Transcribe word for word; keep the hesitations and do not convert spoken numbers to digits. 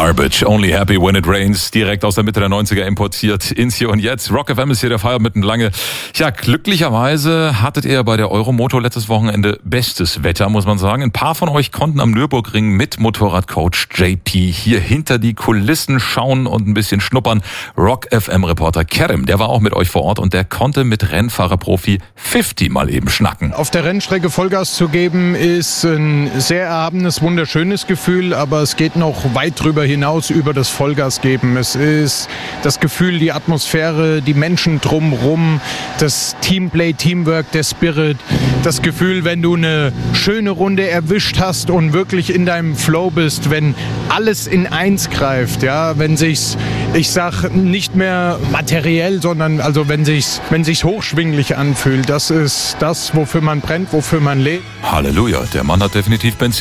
Garbage, only happy when it rains, direkt aus der Mitte der neunziger importiert ins Hier und Jetzt. Rock F M ist hier der Feierabend lange. Ja, glücklicherweise hattet ihr bei der Euromoto letztes Wochenende bestes Wetter, muss man sagen. Ein paar von euch konnten am Nürburgring mit Motorradcoach J P hier hinter die Kulissen schauen und ein bisschen schnuppern. Rock F M-Reporter Kerem, der war auch mit euch vor Ort und der konnte mit Rennfahrerprofi fünfzig mal eben schnacken. Auf der Rennstrecke Vollgas zu geben, ist ein sehr erhabenes, wunderschönes Gefühl, aber es geht noch weit drüber hinaus über das Vollgas geben. Es ist das Gefühl, die Atmosphäre, die Menschen drumherum, das Teamplay, Teamwork, der Spirit, das Gefühl, wenn du eine schöne Runde erwischt hast und wirklich in deinem Flow bist, wenn alles in eins greift, ja, wenn sich's, ich sag nicht mehr materiell, sondern also wenn sich's, wenn sich's hochschwinglich anfühlt, das ist das, wofür man brennt, wofür man lebt. Halleluja, der Mann hat definitiv Benzin.